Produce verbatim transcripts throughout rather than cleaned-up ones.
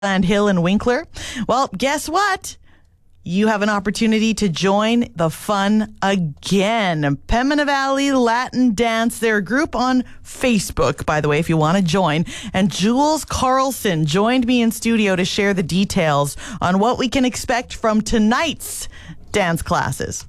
and Hill and Winkler. Well, guess what? You have an opportunity to join the fun again. Pembina Valley Latin Dance, their group on Facebook, by the way, if you want to join. And Jules Carlson joined me in studio to share the details on what we can expect from tonight's dance classes.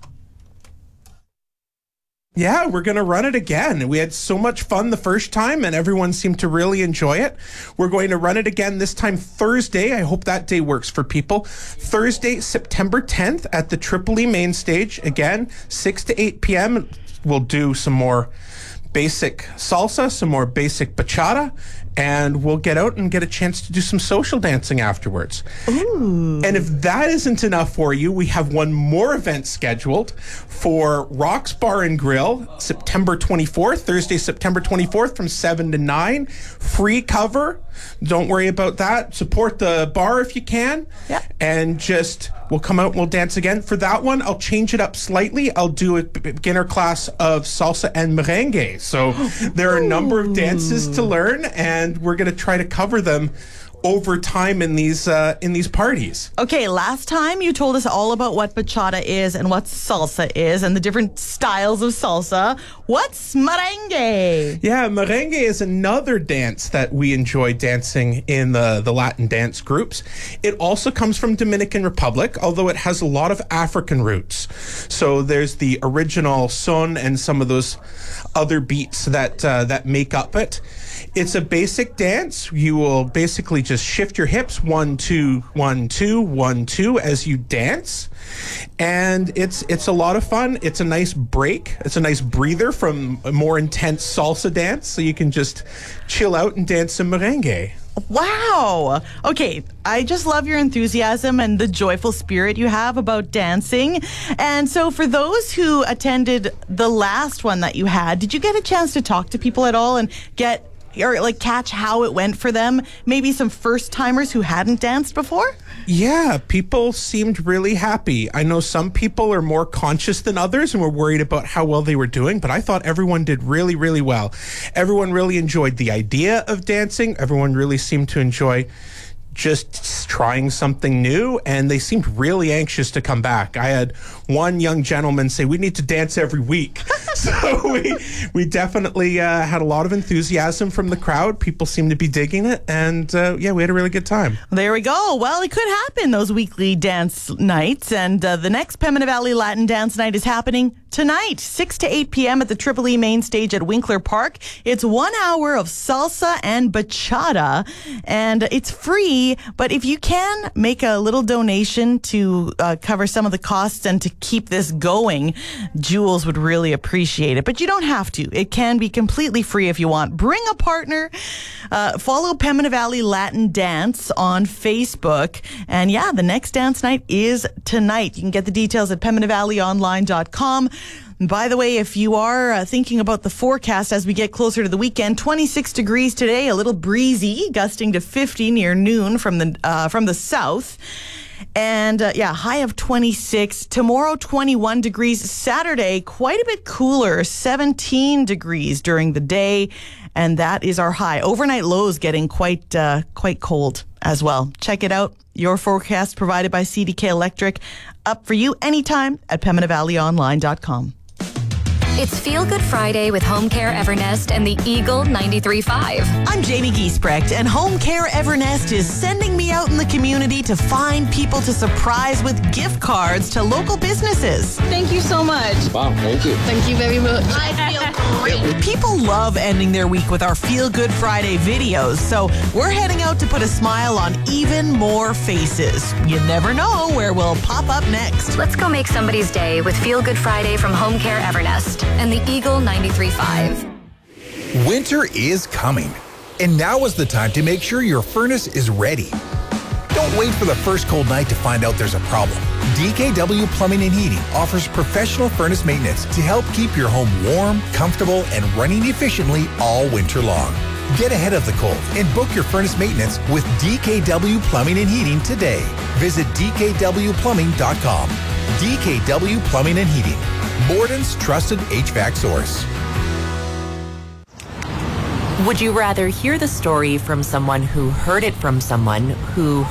Yeah, we're going to run it again. We had so much fun the first time and everyone seemed to really enjoy it. We're going to run it again this time Thursday. I hope that day works for people. Thursday, September tenth at the Tripoli main stage. Again, six to eight p.m. We'll do some more basic salsa, some more basic bachata, and we'll get out and get a chance to do some social dancing afterwards. Ooh. And if that isn't enough for you, we have one more event scheduled for Rocks Bar and Grill, September twenty-fourth, Thursday, September twenty-fourth from seven to nine. Free cover. Don't worry about that. Support the bar if you can. Yeah. And just, we'll come out and we'll dance again. For that one, I'll change it up slightly. I'll do a beginner class of salsa and merengue. So there are a number of dances to learn, and we're going to try to cover them over time in these uh, in these parties. Okay, last time you told us all about what bachata is and what salsa is and the different styles of salsa. What's merengue? Yeah, merengue is another dance that we enjoy dancing in the, the Latin dance groups. It also comes from Dominican Republic, although it has a lot of African roots. So there's the original son and some of those other beats that uh, that make up it. It's a basic dance. You will basically just shift your hips, one, two, one, two, one, two, as you dance. And it's it's a lot of fun. It's a nice break. It's a nice breather from a more intense salsa dance. So you can just chill out and dance some merengue. Wow. Okay, I just love your enthusiasm and the joyful spirit you have about dancing. And so for those who attended the last one that you had, did you get a chance to talk to people at all and get or like catch how it went for them? Maybe some first timers who hadn't danced before? Yeah, people seemed really happy. I know some people are more conscious than others and were worried about how well they were doing, but I thought everyone did really, really well. Everyone really enjoyed the idea of dancing. Everyone really seemed to enjoy just trying something new, and they seemed really anxious to come back. I had one young gentleman say, we need to dance every week. So we we definitely uh, had a lot of enthusiasm from the crowd. People seemed to be digging it, and uh, yeah, we had a really good time. There we go. Well, it could happen, those weekly dance nights, and uh, the next Pembina Valley Latin Dance Night is happening tonight, six to eight p.m. at the Tripoli main stage at Winkler Park. It's one hour of salsa and bachata, and it's free. But if you can make a little donation to uh, cover some of the costs and to keep this going, Jules would really appreciate it. But you don't have to. It can be completely free if you want. Bring a partner. Uh, follow Pembina Valley Latin Dance on Facebook. And yeah, the next dance night is tonight. You can get the details at pembina valley online dot com. By the way, if you are uh, thinking about the forecast as we get closer to the weekend, twenty-six degrees today, a little breezy, gusting to fifty near noon from the uh, from the south. And uh, yeah, high of twenty-six. Tomorrow, twenty-one degrees. Saturday, quite a bit cooler, seventeen degrees during the day. And that is our high. Overnight lows getting quite uh, quite cold as well. Check it out. Your forecast provided by C D K Electric. Up for you anytime at pembina valley online dot com. It's Feel Good Friday with Home Care Evernest and the Eagle ninety-three point five. I'm Jamie Giesbrecht, and Home Care Evernest is sending me out in the community to find people to surprise with gift cards to local businesses. Thank you so much. Wow, thank you. Thank you very much. I feel great. People love ending their week with our Feel Good Friday videos, so we're heading out to put a smile on even more faces. You never know where we'll pop up next. Let's go make somebody's day with Feel Good Friday from Home Care Evernest and the Eagle ninety-three point five. Winter is coming, and now is the time to make sure your furnace is ready. Don't wait for the first cold night to find out there's a problem. D K W Plumbing and Heating offers professional furnace maintenance to help keep your home warm, comfortable, and running efficiently all winter long. Get ahead of the cold and book your furnace maintenance with D K W Plumbing and Heating today. Visit d k w plumbing dot com. D K W Plumbing and Heating, Borden's trusted H V A C source. Would you rather hear the story from someone who heard it from someone who